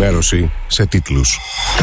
ενημέρωση σε τίτλους.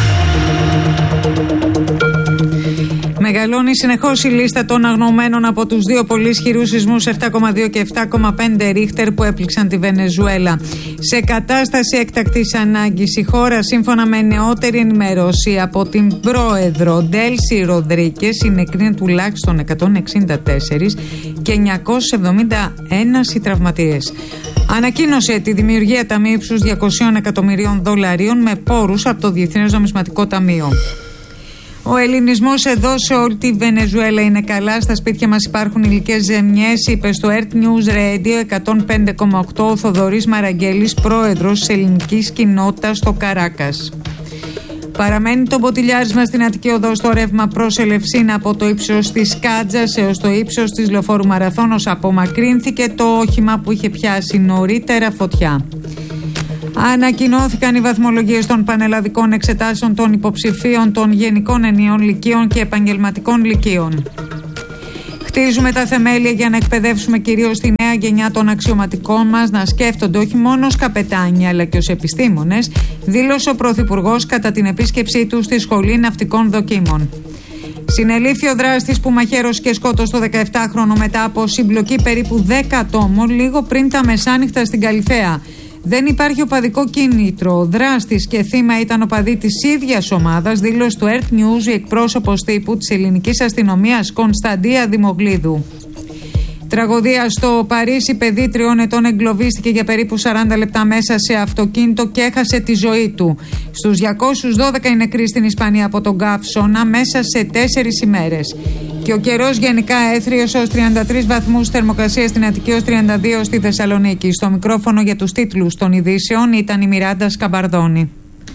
Μεγαλώνει συνεχώς η λίστα των αγνοωμένων από τους δύο πολύ ισχυρούς σεισμούς 7,2 και 7,5 ρίχτερ που έπληξαν τη Βενεζουέλα. Σε κατάσταση έκτακτης ανάγκης, η χώρα, σύμφωνα με νεότερη ενημέρωση από την πρόεδρο Ντέλσι Ροδρίκες, είναι νεκροί τουλάχιστον 164 και 971 οι τραυματίες. Ανακοίνωσε τη δημιουργία ταμείου ύψους $200 εκατομμυρίων με πόρους από το Διεθνές Νομισματικό Ταμείο. Ο ελληνισμός εδώ σε όλη τη Βενεζουέλα είναι καλά. Στα σπίτια μας υπάρχουν υλικές ζημιές, είπε στο Earth News Radio 105,8 ο Θοδωρής Μαραγγέλης, πρόεδρος της ελληνικής κοινότητας στο Καράκας. Παραμένει το μποτιλιάρισμα στην Αττική Οδό στο ρεύμα προς Ελευσίνα από το ύψος της Κάτζας έως το ύψος της Λεωφόρου Μαραθώνος. Απομακρύνθηκε το όχημα που είχε πιάσει νωρίτερα φωτιά. Ανακοινώθηκαν οι βαθμολογίες των πανελλαδικών εξετάσεων των υποψηφίων των γενικών ενιών λυκείων και επαγγελματικών λυκείων. Χτίζουμε τα θεμέλια για να εκπαιδεύσουμε κυρίως τη νέα γενιά των αξιωματικών μας να σκέφτονται όχι μόνο ως καπετάνοι αλλά και ως επιστήμονες, δήλωσε ο Πρωθυπουργός κατά την επίσκεψή του στη Σχολή Ναυτικών Δοκίμων. Συνελήφθη ο δράστης που μαχαίρωσε και σκότωσε το 17χρονο μετά από συμπλοκή περίπου 10 ατόμων λίγο πριν τα μεσάνυχτα στην Καλιθέα. Δεν υπάρχει οπαδικό κίνητρο. Ο δράστης και θύμα ήταν οπαδοί της ίδιας ομάδας, δήλωσε του Earth News η εκπρόσωπος τύπου της ελληνικής αστυνομίας Κωνσταντία Δημογλίδου. Τραγωδία στο Παρίσι, παιδί 3 ετών εγκλωβίστηκε για περίπου 40 λεπτά μέσα σε αυτοκίνητο και έχασε τη ζωή του. Στους 212 οι νεκροί στην Ισπανία από τον καύσωνα μέσα σε 4 ημέρες. Και ο καιρός γενικά έθριος ως 33 βαθμούς, θερμοκρασία στην Αττική ως 32 στη Θεσσαλονίκη. Στο μικρόφωνο για τους τίτλους των ειδήσεων ήταν η Μιράντα Σκαμπαρδόνη.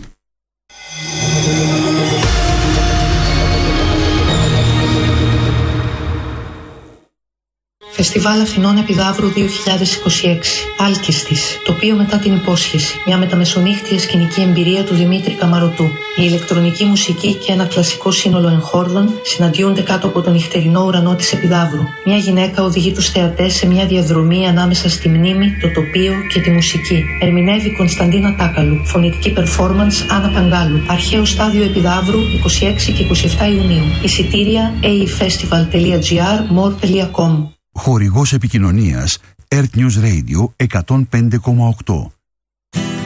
Φεστιβάλ Αθηνών Επιδαύρου 2026. Άλκηστης. Τοπίο μετά την υπόσχεση. Μια μεταμεσονύχτια σκηνική εμπειρία του Δημήτρη Καμαρωτού. Η ηλεκτρονική μουσική και ένα κλασικό σύνολο εγχόρδων συναντιούνται κάτω από τον νυχτερινό ουρανό της Επιδαύρου. Μια γυναίκα οδηγεί τους θεατές σε μια διαδρομή ανάμεσα στη μνήμη, το τοπίο και τη μουσική. Ερμηνεύει Κωνσταντίνα Τάκαλου. Φωνητική performance Άννα Παγκάλου. Αρχαίο στάδιο Επιδαύρου 26 και 27 Ιουνίου. Εισιτήρια aefestival.gr, more.com. Χορηγός επικοινωνίας Earth News Radio 105,8.